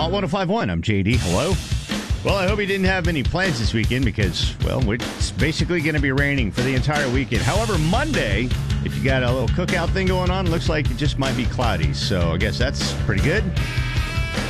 Alt 1051. I'm JD. Hello. Well, I hope you didn't have any plans this weekend because, well, it's basically going to be raining for the entire weekend. However, Monday, if you got a little cookout thing going on, looks like it just might be cloudy. So I guess that's pretty good.